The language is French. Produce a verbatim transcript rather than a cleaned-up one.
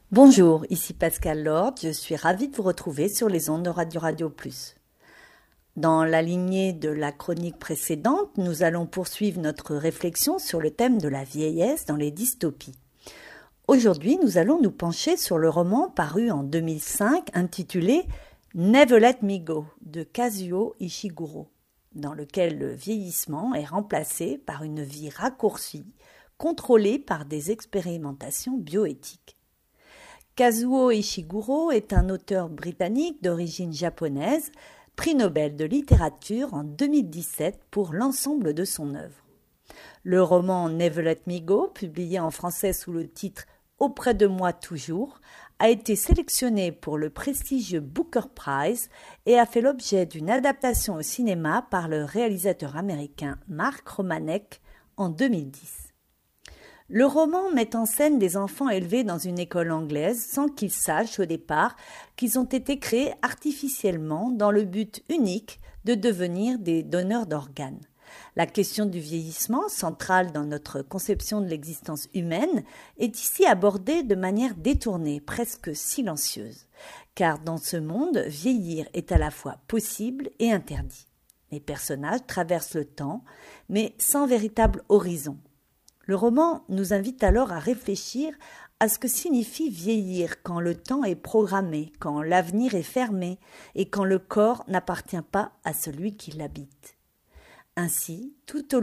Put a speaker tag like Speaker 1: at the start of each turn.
Speaker 1: Bonjour, ici Pascal Lord, je suis ravie de vous retrouver sur les ondes de Radio Radio Plus. Dans la lignée de la chronique précédente, nous allons poursuivre notre réflexion sur le thème de la vieillesse dans les dystopies. Aujourd'hui, nous allons nous pencher sur le roman paru en deux mille cinq intitulé « Never Let Me Go » de Kazuo Ishiguro, dans lequel le vieillissement est remplacé par une vie raccourcie, contrôlée par des expérimentations bioéthiques. Kazuo Ishiguro est un auteur britannique d'origine japonaise, prix Nobel de littérature en deux mille dix-sept pour l'ensemble de son œuvre. Le roman Never Let Me Go, publié en français sous le titre Auprès de moi toujours, a été sélectionné pour le prestigieux Booker Prize et a fait l'objet d'une adaptation au cinéma par le réalisateur américain Mark Romanek en deux mille dix. Le roman met en scène des enfants élevés dans une école anglaise sans qu'ils sachent au départ qu'ils ont été créés artificiellement dans le but unique de devenir des donneurs d'organes. La question du vieillissement, centrale dans notre conception de l'existence humaine, est ici abordée de manière détournée, presque silencieuse. Car dans ce monde, vieillir est à la fois possible et interdit. Les personnages traversent le temps, mais sans véritable horizon. Le roman nous invite alors à réfléchir à ce que signifie vieillir quand le temps est programmé, quand l'avenir est fermé et quand le corps n'appartient pas à celui qui l'habite. Ainsi, tout au